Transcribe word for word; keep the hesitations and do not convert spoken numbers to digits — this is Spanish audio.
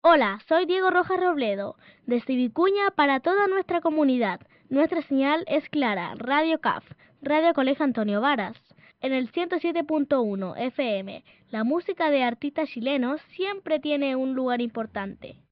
Hola, soy Diego Rojas Robledo, desde Vicuña para toda nuestra comunidad. Nuestra señal es clara, Radio C A F, Radio Colegio Antonio Varas. En el ciento siete punto uno F M, la música de artistas chilenos siempre tiene un lugar importante.